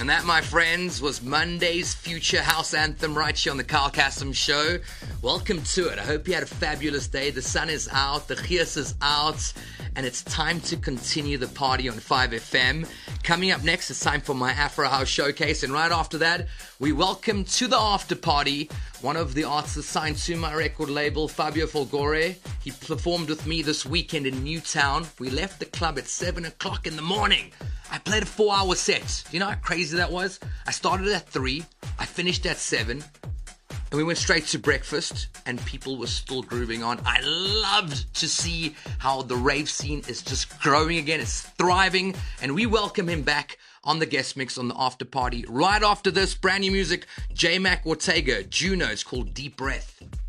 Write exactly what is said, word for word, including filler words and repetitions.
And that, my friends, was Monday's Future House Anthem right here on the Carl Cassim Show. Welcome to it. I hope you had a fabulous day. The sun is out, the chias is out, and it's time to continue the party on five F M. Coming up next, it's time for my Afro House Showcase, and right after that, we welcome to the after party one of the artists signed to my record label, Fabio Folgore. He performed with me this weekend in Newtown. We left the club at seven o'clock in the morning. I played a four-hour set. Do you know how crazy that was? I started at three, I finished at seven, and we went straight to breakfast, and people were still grooving on. I loved to see how the rave scene is just growing again. It's thriving, and we welcome him back on the guest mix on the after party. Right after this, brand new music, J Mac Ortega, Juno. It's called Deep Breath.